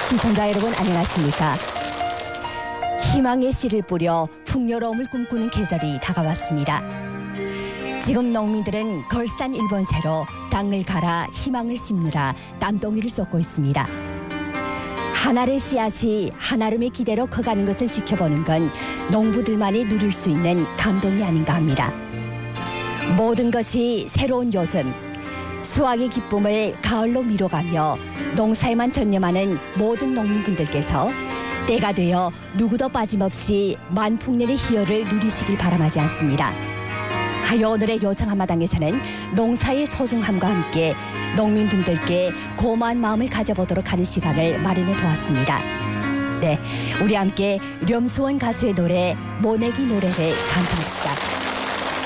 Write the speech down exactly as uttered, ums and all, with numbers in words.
시청자 여러분 안녕하십니까? 희망의 씨를 뿌려 풍요로움을 꿈꾸는 계절이 다가왔습니다. 지금 농민들은 걸산 일 번새로 땅을 갈아 희망을 심느라 땀덩이를 쏟고 있습니다. 한 알의 씨앗이 한아름의 기대로 커가는 것을 지켜보는 건 농부들만이 누릴 수 있는 감동이 아닌가 합니다. 모든 것이 새로운 요즘, 수확의 기쁨을 가을로 미뤄가며 농사에만 전념하는 모든 농민분들께서 때가 되어 누구도 빠짐없이 만풍년의 희열을 누리시길 바람하지 않습니다. 하여 오늘의 요정 한마당에서는 농사의 소중함과 함께 농민분들께 고마운 마음을 가져보도록 하는 시간을 마련해 보았습니다. 네, 우리 함께 렴수원 가수의 노래 모내기 노래를 감상합시다.